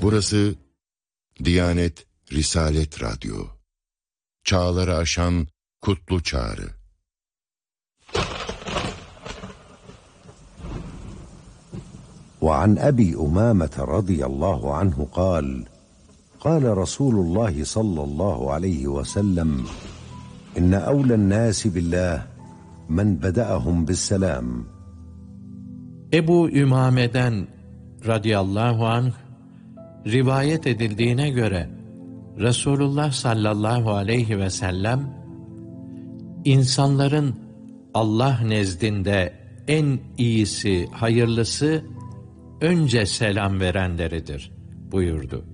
Burası Diyanet Risalet Radyo. Çağları aşan kutlu çağrı. وعن أبي أمامة رضي الله عنه قال قال رسول الله صلى الله عليه وسلم إن أولى الناس بالله من بدأهم بالسلام. Ebu Ümame'den radıyallahu anh rivayet edildiğine göre Resulullah sallallahu aleyhi ve sellem insanların Allah nezdinde en iyisi, hayırlısı önce selam verenleridir buyurdu.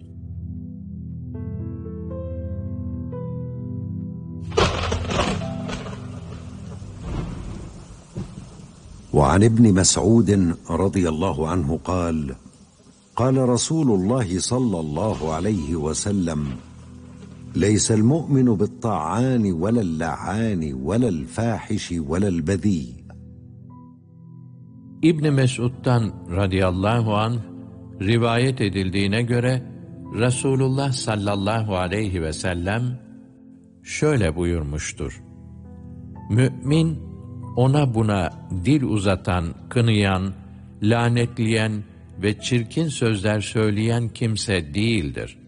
وعن ابن مسعود رضي الله عنه قال قال رسول الله صلى الله عليه وسلم ليس المؤمن بالطاعان ولا اللعان ولا الفاحش ولا البذيء. İbn Mesud'dan radıyallahu anh rivayet edildiğine göre Resulullah sallallahu aleyhi ve sellem şöyle buyurmuştur: Mümin ona buna dil uzatan, kınayan, lanetleyen ve çirkin sözler söyleyen kimse değildir.